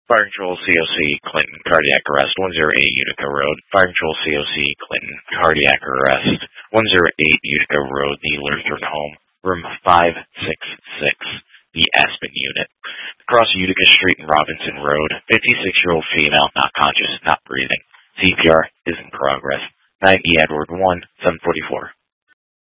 Fire Control COC, Clinton, cardiac arrest, 108 Utica Road. Fire Control COC, Clinton, cardiac arrest, 108 Utica Road, the Lutheran Home, room 566, the Aspen Unit. Across Utica Street and Robinson Road, 56-year-old female, not conscious, not breathing. CPR is in progress. 90 Edward 1, 744.